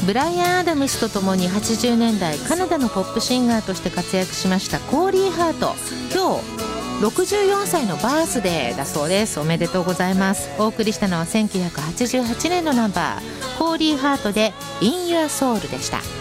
ブライアン・アダムスとともに80年代カナダのポップシンガーとして活躍しましたコーリー・ハート、今日64歳のバースデーだそうです。おめでとうございます。お送りしたのは1988年のナンバー、コーリー・ハートで In Your Soul でした。